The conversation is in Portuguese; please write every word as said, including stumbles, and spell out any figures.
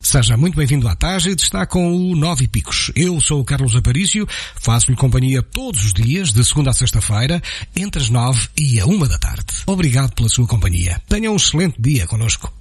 Seja muito bem-vindo à Tágide, está com o Nove Picos. Eu sou o Carlos Aparício, faço-lhe companhia todos os dias, de segunda a sexta-feira, entre as nove e a uma da tarde. Obrigado pela sua companhia. Tenha um excelente dia connosco.